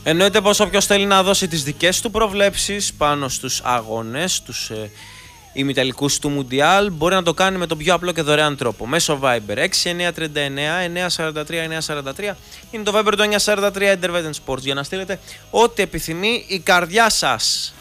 Εννοείται πως όποιος θέλει να δώσει τις δικές του προβλέψεις πάνω στους αγώνες, τους ημιτελικούς του Μουντιάλ, μπορεί να το κάνει με τον πιο απλό και δωρεάν τρόπο. Μέσω Viber 6939-943-943 είναι το Viber του 943 Intervention Sports για να στείλετε ό,τι επιθυμεί η καρδιά σας.